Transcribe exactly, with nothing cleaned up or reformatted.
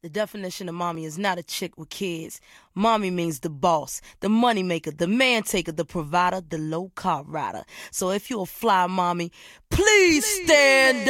The definition of mommy is not a chick with kids. Mommy means the boss, the money maker, the man taker, the provider, the low car rider. So if you're a fly mommy, please stand up.